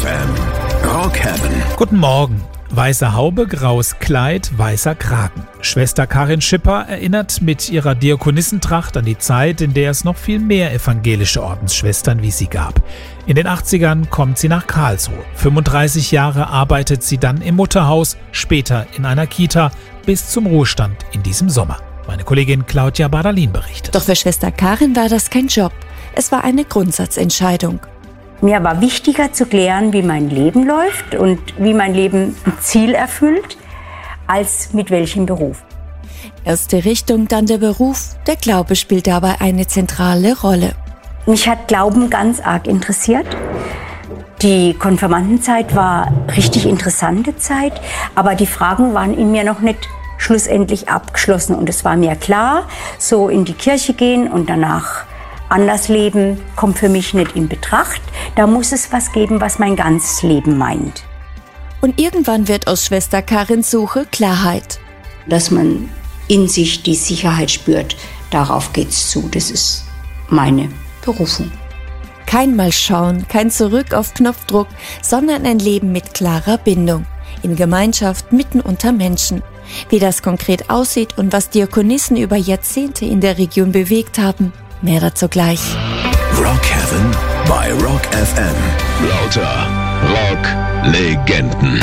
FM. Rock Heaven. Guten Morgen. Weiße Haube, graues Kleid, weißer Kragen. Schwester Karin Schipper erinnert mit ihrer Diakonissentracht an die Zeit, in der es noch viel mehr evangelische Ordensschwestern wie sie gab. In den 80ern kommt sie nach Karlsruhe. 35 Jahre arbeitet sie dann im Mutterhaus, später in einer Kita, bis zum Ruhestand in diesem Sommer. Meine Kollegin Claudia Bardalin berichtet. Doch für Schwester Karin war das kein Job. Es war eine Grundsatzentscheidung. Mir war wichtiger zu klären, wie mein Leben läuft und wie mein Leben ein Ziel erfüllt, als mit welchem Beruf. Erste Richtung, dann der Beruf. Der Glaube spielt dabei eine zentrale Rolle. Mich hat Glauben ganz arg interessiert. Die Konfirmandenzeit war richtig interessante Zeit, aber die Fragen waren in mir noch nicht schlussendlich abgeschlossen. Und es war mir klar, so in die Kirche gehen und danach anders leben, kommt für mich nicht in Betracht. Da muss es was geben, was mein ganzes Leben meint. Und irgendwann wird aus Schwester Karins Suche Klarheit. Dass man in sich die Sicherheit spürt, darauf geht's zu. Das ist meine Berufung. Kein Mal schauen, kein Zurück auf Knopfdruck, sondern ein Leben mit klarer Bindung. In Gemeinschaft mitten unter Menschen. Wie das konkret aussieht und was Diakonissen über Jahrzehnte in der Region bewegt haben, mehr dazu gleich. Rock Heaven bei Rock FM. Lauter Rock-Legenden.